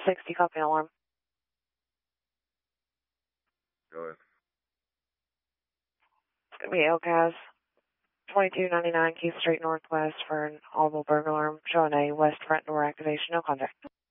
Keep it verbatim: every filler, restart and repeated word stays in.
sixty, copy alarm. Go ahead. It's going to be L C A S twenty-two ninety-nine Keith Street Northwest for an audible burglar alarm showing a west front door activation. No contact.